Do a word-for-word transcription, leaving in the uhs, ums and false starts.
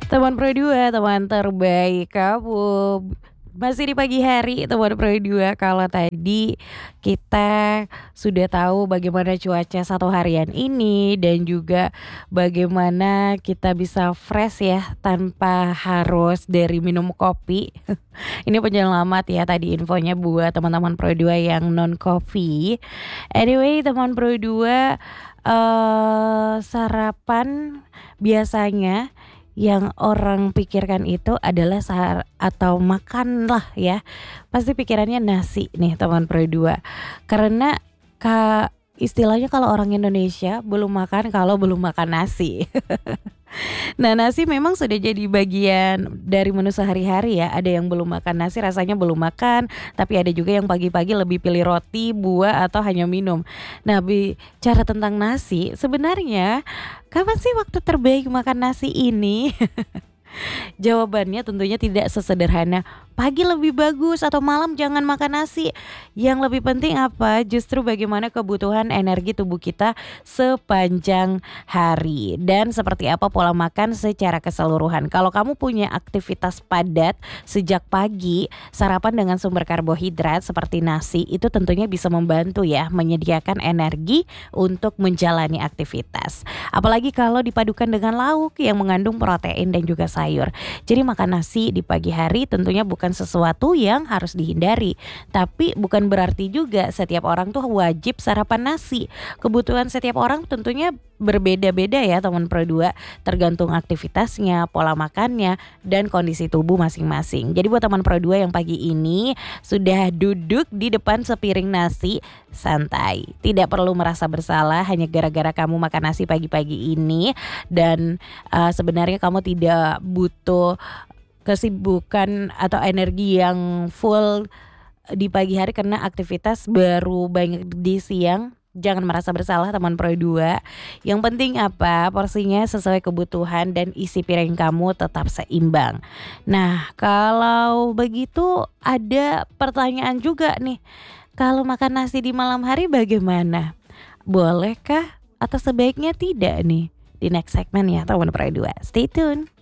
Teman Pro dua, teman terbaik kamu. Masih di pagi hari teman Pro dua. Kalau tadi kita sudah tahu bagaimana cuaca satu harian ini dan juga bagaimana kita bisa fresh ya tanpa harus dari minum kopi. Ini penyelamat ya tadi infonya buat teman-teman Pro dua yang non coffee. Anyway, teman Pro dua, eh sarapan biasanya yang orang pikirkan itu adalah sahar atau makan lah ya. Pasti pikirannya nasi nih teman Pro dua. Karena ka, istilahnya kalau orang Indonesia belum makan kalau belum makan nasi. Nah, nasi memang sudah jadi bagian dari menu sehari-hari ya. Ada yang belum makan nasi rasanya belum makan, tapi ada juga yang pagi-pagi lebih pilih roti, buah atau hanya minum. Nah, bicara tentang nasi, sebenarnya kapan sih waktu terbaik makan nasi ini? Jawabannya tentunya tidak sesederhana pagi lebih bagus atau malam jangan makan nasi. Yang lebih penting apa? Justru bagaimana kebutuhan energi tubuh kita sepanjang hari dan seperti apa pola makan secara keseluruhan. Kalau kamu punya aktivitas padat sejak pagi, sarapan dengan sumber karbohidrat seperti nasi itu tentunya bisa membantu ya menyediakan energi untuk menjalani aktivitas. Apalagi kalau dipadukan dengan lauk yang mengandung protein dan juga sayur. Jadi makan nasi di pagi hari tentunya bukan sesuatu yang harus dihindari, tapi bukan berarti juga setiap orang tuh wajib sarapan nasi. Kebutuhan setiap orang tentunya berbeda-beda ya teman Pro dua, tergantung aktivitasnya, pola makannya dan kondisi tubuh masing-masing. Jadi buat teman Pro dua yang pagi ini sudah duduk di depan sepiring nasi, santai. Tidak perlu merasa bersalah hanya gara-gara kamu makan nasi pagi-pagi ini. Dan uh, sebenarnya kamu tidak butuh kesibukan atau energi yang full di pagi hari karena aktivitas baru banyak di siang. Jangan merasa bersalah teman Pro dua. Yang penting apa? Porsinya sesuai kebutuhan dan isi piring kamu tetap seimbang. Nah, kalau begitu ada pertanyaan juga nih. Kalau makan nasi di malam hari bagaimana? Bolehkah atau sebaiknya tidak nih? Di next segmen ya teman Pro dua. Stay tune.